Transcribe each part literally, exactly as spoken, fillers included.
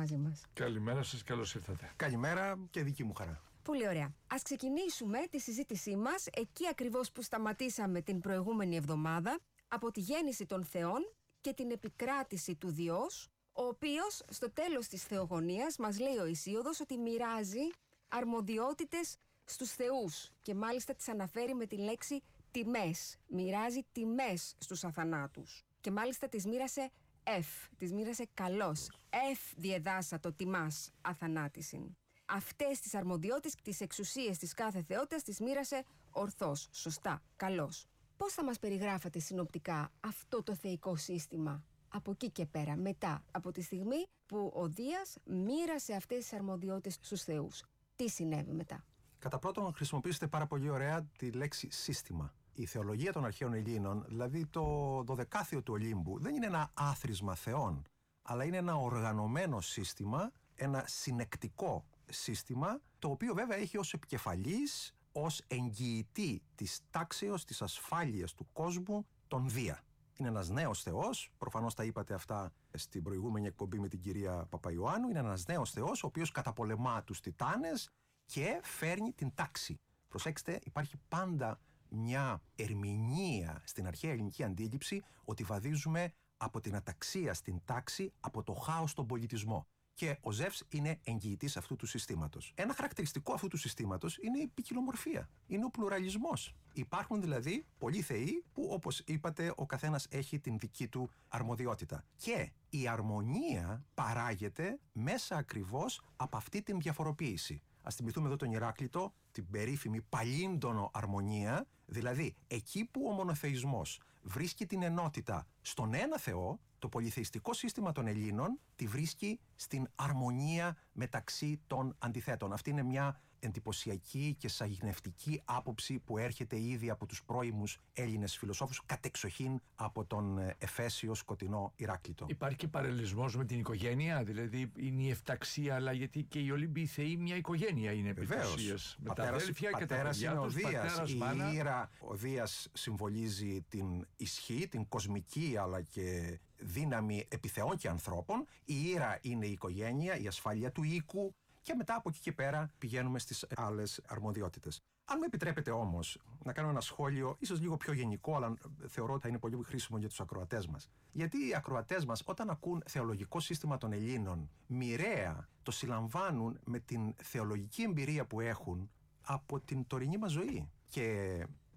μαζί μας. Καλημέρα σας, καλώς ήρθατε. Καλημέρα και δική μου χαρά. Πολύ ωραία. Ας ξεκινήσουμε τη συζήτησή μας εκεί ακριβώς που σταματήσαμε την προηγούμενη εβδομάδα, από τη γέννηση των θεών και την επικράτηση του Διός, ο οποίος στο τέλος της θεογονίας μας λέει ο Ησίωδος ότι μοιράζει αρμοδιότητες στους θεούς και μάλιστα τις αναφέρει με τη λέξη τιμές. Μοιράζει τιμές στους αθανάτους και μάλιστα τις μοίρασε εφ, τις μοίρασε καλώς. Εφ διεδάσα το τιμάς αθανάτησιν. Αυτές τις αρμοδιότητες, τις εξουσίες της κάθε θεότητας τις μοίρασε ορθώς, σωστά, καλώς. Πώς θα μας περιγράφατε συνοπτικά αυτό το θεϊκό σύστημα από εκεί και πέρα, μετά από τη στιγμή που ο Δίας μοίρασε αυτές τις αρμοδιότητες στους θεούς? Τι συνέβη μετά? Κατά πρώτον, χρησιμοποιήσετε πάρα πολύ ωραία τη λέξη σύστημα. Η θεολογία των αρχαίων Ελλήνων, δηλαδή το δωδεκάθειο του Ολύμπου, δεν είναι ένα άθροισμα θεών, αλλά είναι ένα οργανωμένο σύστημα, ένα συνεκτικό σύστημα, το οποίο βέβαια έχει ως επικεφαλής, ως εγγυητή της τάξεως, της ασφάλειας του κόσμου, τον Δία. Είναι ένας νέος θεός, προφανώς τα είπατε αυτά στην προηγούμενη εκπομπή με την κυρία Παπαϊωάννου, είναι ένας νέος θεός, ο οποίος καταπολεμά τους τιτάνες και φέρνει την τάξη. Προσέξτε, υπάρχει πάντα μια ερμηνεία στην αρχαία ελληνική αντίληψη ότι βαδίζουμε από την αταξία στην τάξη, από το χάος στον πολιτισμό. Και ο Ζεύς είναι εγγυητής αυτού του συστήματος. Ένα χαρακτηριστικό αυτού του συστήματος είναι η ποικιλομορφία. Είναι ο πλουραλισμός. Υπάρχουν δηλαδή πολλοί θεοί που, όπως είπατε, ο καθένας έχει την δική του αρμοδιότητα. Και η αρμονία παράγεται μέσα ακριβώς από αυτή την διαφοροποίηση. Ας θυμηθούμε εδώ τον Ηράκλειτο, την περίφημη παλίντονο αρμονία, δηλαδή εκεί που ο μονοθεϊσμός βρίσκει την ενότητα στον ένα Θεό, το πολυθεϊστικό σύστημα των Ελλήνων τη βρίσκει στην αρμονία μεταξύ των αντιθέτων. Αυτή είναι μια εντυπωσιακή και σαγηνευτική άποψη που έρχεται ήδη από τους πρώιμους Έλληνες φιλοσόφους, κατεξοχήν από τον Εφέσιο σκοτεινό Ηράκλειτο. Υπάρχει και παραλληλισμός με την οικογένεια, δηλαδή είναι η εφταξία, αλλά γιατί και οι Ολύμπιοι θεοί μια οικογένεια είναι επί της ουσίας. Με τα αδέλφια και τα παιδιά τους, πατέρας, μάνα. Η Ήρα, ο Δίας συμβολίζει την ισχύ, την κοσμική αλλά και δύναμη επιθεών και ανθρώπων. Η Ήρα είναι η οικογένεια, η ασφάλεια του οίκου. Και μετά από εκεί και πέρα πηγαίνουμε στις άλλες αρμοδιότητες. Αν μου επιτρέπετε όμως να κάνω ένα σχόλιο, ίσως λίγο πιο γενικό, αλλά θεωρώ ότι θα είναι πολύ χρήσιμο για τους ακροατές μας. Γιατί οι ακροατές μας, όταν ακούν θεολογικό σύστημα των Ελλήνων, μοιραία το συλλαμβάνουν με την θεολογική εμπειρία που έχουν από την τωρινή μας ζωή. Και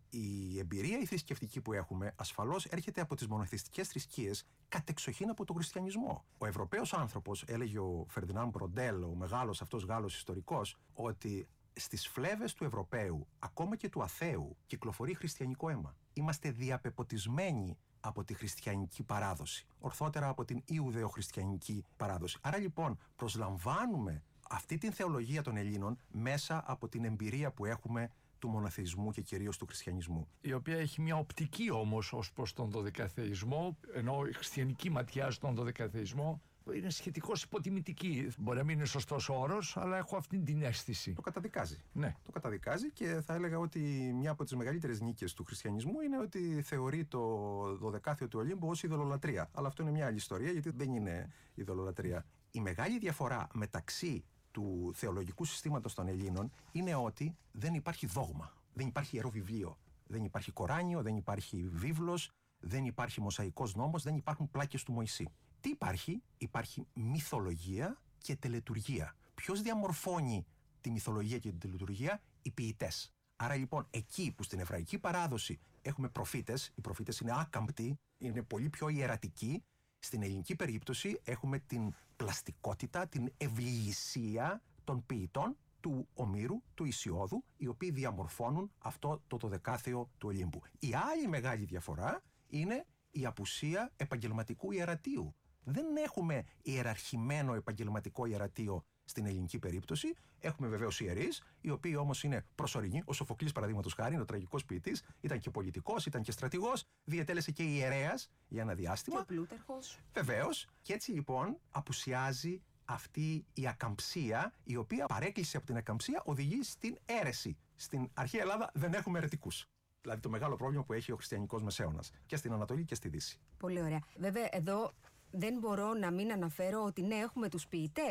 η εμπειρία η θρησκευτική που έχουμε ασφαλώς έρχεται από τις μονοθεϊστικές θρησκείες, κατεξοχήν από τον χριστιανισμό. Ο Ευρωπαίος άνθρωπος, έλεγε ο Φερντινάν Μπροντέλ, ο μεγάλος αυτός Γάλλος ιστορικός, ότι στις φλέβες του Ευρωπαίου, ακόμα και του Αθαίου, κυκλοφορεί χριστιανικό αίμα. Είμαστε διαπεποτισμένοι από τη χριστιανική παράδοση, ορθότερα από την Ιουδεοχριστιανική παράδοση. Άρα λοιπόν προσλαμβάνουμε αυτή την θεολογία των Ελλήνων μέσα από την εμπειρία που έχουμε του μονοθεϊσμού και κυρίως του χριστιανισμού. Η οποία έχει μια οπτική όμως ως προς τον δωδεκαθεϊσμό, ενώ η χριστιανική ματιά στον δωδεκαθεϊσμό είναι σχετικώς υποτιμητική. Μπορεί να μην είναι σωστός ο όρος, αλλά έχω αυτή την αίσθηση. Το καταδικάζει. Ναι. Το καταδικάζει και θα έλεγα ότι μια από τις μεγαλύτερες νίκες του χριστιανισμού είναι ότι θεωρεί το δωδεκάθειο του Ολύμπου ως ειδωλολατρία. Αλλά αυτό είναι μια άλλη ιστορία, γιατί δεν είναι ειδωλολατρία. Η μεγάλη διαφορά μεταξύ του θεολογικού συστήματος των Ελλήνων είναι ότι δεν υπάρχει δόγμα, δεν υπάρχει ιερό βιβλίο, δεν υπάρχει Κοράνιο, δεν υπάρχει βίβλος, δεν υπάρχει μοσαϊκός νόμος, δεν υπάρχουν πλάκες του Μωυσή. Τι υπάρχει? Υπάρχει μυθολογία και τελετουργία. Ποιος διαμορφώνει τη μυθολογία και την τελετουργία? Οι ποιητές. Άρα λοιπόν εκεί που στην εβραϊκή παράδοση έχουμε προφήτες, οι προφήτες είναι άκαμπτοι, είναι πολύ πιο ιερατικοί. Στην ελληνική περίπτωση έχουμε την πλαστικότητα, την ευληγησία των ποιητών του Ομήρου, του Ησιώδου, οι οποίοι διαμορφώνουν αυτό το δωδεκάθειο του Ολύμπου. Η άλλη μεγάλη διαφορά είναι η απουσία επαγγελματικού ιερατείου. Δεν έχουμε ιεραρχημένο επαγγελματικό ιερατείο στην ελληνική περίπτωση. Έχουμε βεβαίως ιερείς, οι οποίοι όμως είναι προσωρινοί. Ο Σοφοκλής, παραδείγματος χάρη, ο τραγικός ποιητής, ήταν και πολιτικός, ήταν και στρατηγός, διετέλεσε και ιερέας για ένα διάστημα. Και ο Πλούταρχος. Βεβαίως. Και έτσι λοιπόν απουσιάζει αυτή η ακαμψία, η οποία παρέκκληση από την ακαμψία οδηγεί στην αίρεση. Στην αρχαία Ελλάδα δεν έχουμε αιρετικούς. Δηλαδή το μεγάλο πρόβλημα που έχει ο χριστιανικός μεσαίωνας και στην Ανατολή και στη Δύση. Πολύ ωραία. Βέβαια εδώ δεν μπορώ να μην αναφέρω ότι ναι, έχουμε τους ποιητές,